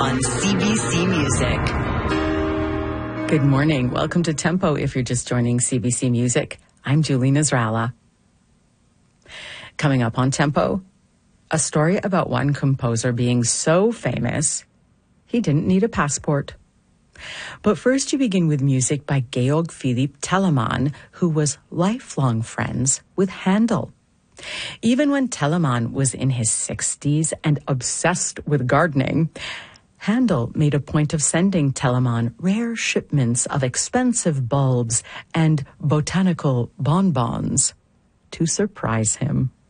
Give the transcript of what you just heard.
on CBC Music. Good morning. Welcome to Tempo if you're just joining CBC Music. I'm Julie Nasrallah. Coming up on Tempo, a story about one composer being so famous, he didn't need a passport. But first you begin with music by Georg Philipp Telemann, who was lifelong friends with Handel. Even when Telemann was in his 60s and obsessed with gardening, Handel made a point of sending Telemann rare shipments of expensive bulbs and botanical bonbons to surprise him.